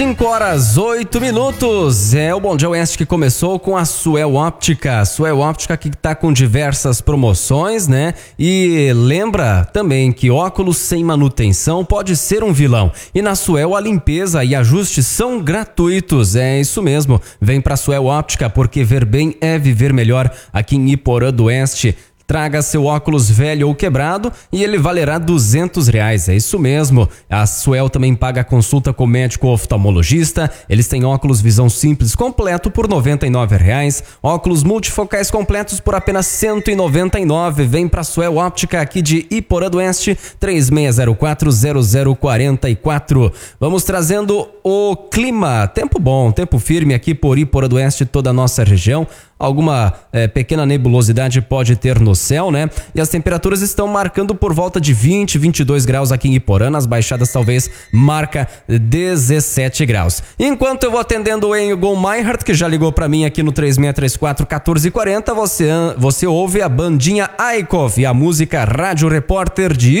5h08. É o Bom Dia Oeste que começou com a Suel Óptica. Suel Óptica que está com diversas promoções, né? E lembra também que óculos sem manutenção pode ser um vilão. E na Suel a limpeza e ajustes são gratuitos. É isso mesmo. Vem pra Suel Óptica porque ver bem é viver melhor aqui em Iporã do Oeste. Traga seu óculos velho ou quebrado e ele valerá R$200. É isso mesmo. A Suel também paga consulta com médico oftalmologista. Eles têm óculos visão simples completo por R$99. Óculos multifocais completos por apenas R$199. Vem pra Suel Óptica aqui de Iporã do Oeste, 36040044. Vamos trazendo o clima. Tempo bom, tempo firme aqui por Iporã do Oeste, toda a nossa região. Alguma pequena nebulosidade pode ter no céu, né? E as temperaturas estão marcando por volta de 20, 22 graus aqui em Iporã. Nas baixadas talvez marca 17 graus. Enquanto eu vou atendendo o Engo Meinhardt, que já ligou pra mim aqui no 3634-1440, você ouve a bandinha Aikov e a música Rádio Repórter de